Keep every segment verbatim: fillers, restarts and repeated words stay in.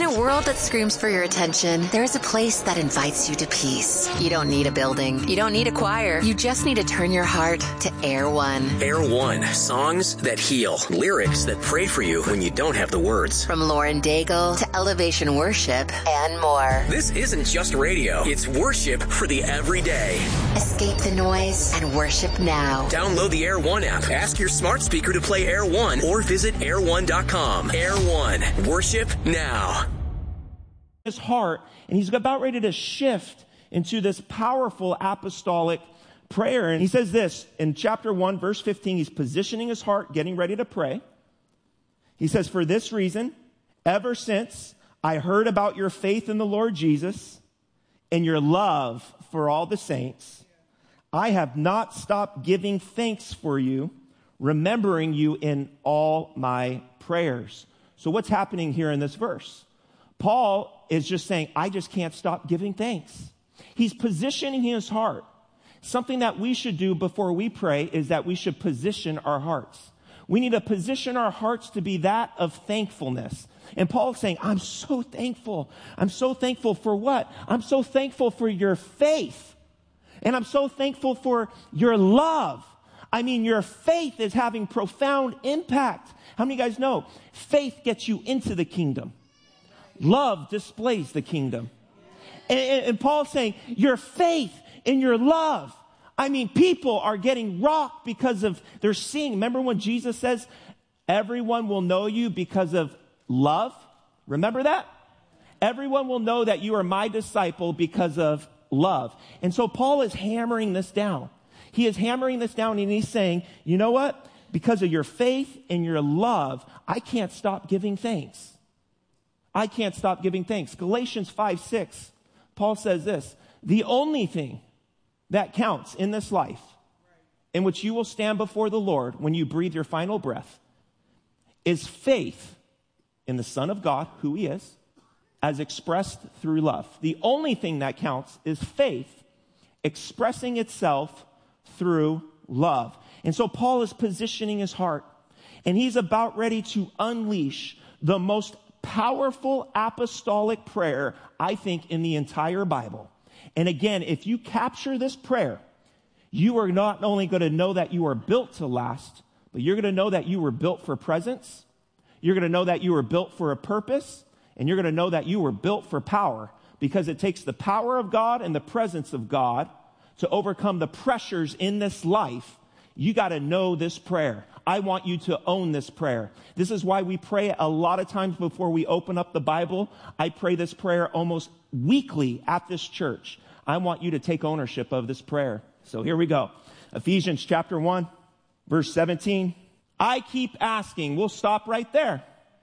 a world that screams for your attention, there is a place that invites you to peace. You don't need a building. You don't need a choir. You just need to turn your heart to Air One. Air One. Songs that heal. Lyrics that pray for you when you don't have the words. From Lauren Daigle to Elevation Worship and more. This isn't just radio. It's worship for the everyday. Escape the noise and worship now. Download the Air One app. Ask your smart speaker to play Air One or visit air one dot com. Air One. Worship now. His heart, and he's about ready to shift into this powerful apostolic prayer. And he says this in chapter one, verse fifteen, he's positioning his heart, getting ready to pray. He says, "For this reason, ever since I heard about your faith in the Lord Jesus and your love for all the saints, I have not stopped giving thanks for you, remembering you in all my prayers." So what's happening here in this verse? Paul is just saying, I just can't stop giving thanks. He's positioning his heart. Something that we should do before we pray is that we should position our hearts. We need to position our hearts to be that of thankfulness. And Paul's saying, I'm so thankful. I'm so thankful for what? I'm so thankful for your faith. And I'm so thankful for your love. I mean, your faith is having profound impact. How many of you guys know faith gets you into the kingdom? Love displays the kingdom. And, and, and Paul's saying, your faith and your love. I mean, people are getting rocked because of, they're seeing. Remember when Jesus says, everyone will know you because of love? Remember that? Everyone will know that you are my disciple because of love. And so Paul is hammering this down. He is hammering this down and he's saying, you know what? Because of your faith and your love, I can't stop giving thanks. I can't stop giving thanks. Galatians five six, Paul says this, the only thing that counts in this life in which you will stand before the Lord when you breathe your final breath is faith in the Son of God, who he is, as expressed through love. The only thing that counts is faith expressing itself through love. And so Paul is positioning his heart, and he's about ready to unleash the most powerful apostolic prayer, I think, in the entire Bible. And again, if you capture this prayer, you are not only going to know that you are built to last, but you're going to know that you were built for presence. You're going to know that you were built for a purpose, and you're going to know that you were built for power, because it takes the power of God and the presence of God to overcome the pressures in this life. You got to know this prayer. I want you to own this prayer. This is why we pray a lot of times before we open up the Bible. I pray this prayer almost weekly at this church. I want you to take ownership of this prayer. So here we go. Ephesians chapter one, verse seventeen. I keep asking. We'll stop right there.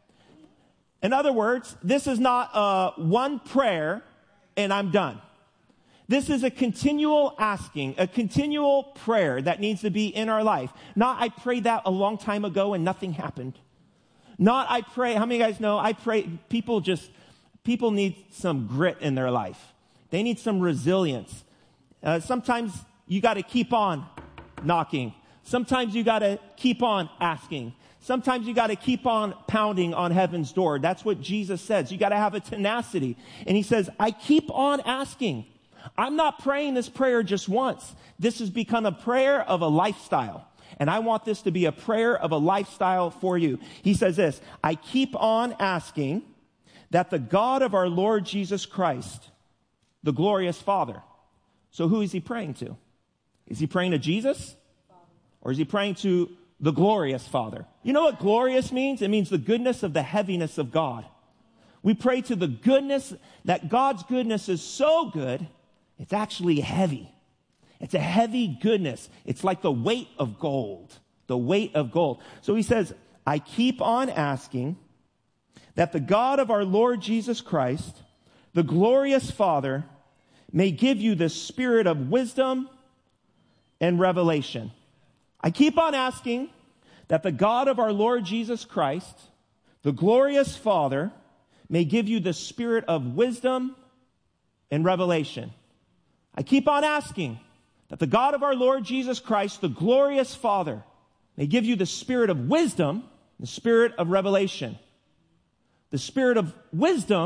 In other words, this is not uh, one prayer and I'm done. This is a continual asking, a continual prayer that needs to be in our life. Not, I prayed that a long time ago and nothing happened. Not, I pray, how many of you guys know, I pray, people just, people need some grit in their life. They need some resilience. Uh, sometimes you got to keep on knocking. Sometimes you got to keep on asking. Sometimes you got to keep on pounding on heaven's door. That's what Jesus says. You got to have a tenacity. And he says, I keep on asking. I'm not praying this prayer just once. This has become a prayer of a lifestyle. And I want this to be a prayer of a lifestyle for you. He says this, I keep on asking that the God of our Lord Jesus Christ, the glorious Father. So who is he praying to? Is he praying to Jesus? Or is he praying to the glorious Father? You know what glorious means? It means the goodness of the heaviness of God. We pray to the goodness, that God's goodness is so good, it's actually heavy. It's a heavy goodness. It's like the weight of gold, the weight of gold. So he says, I keep on asking that the God of our Lord Jesus Christ, the glorious Father, may give you the spirit of wisdom and revelation. I keep on asking that the God of our Lord Jesus Christ, the glorious Father, may give you the spirit of wisdom and revelation. I keep on asking that the God of our Lord Jesus Christ, the glorious Father, may give you the spirit of wisdom, the spirit of revelation. The spirit of wisdom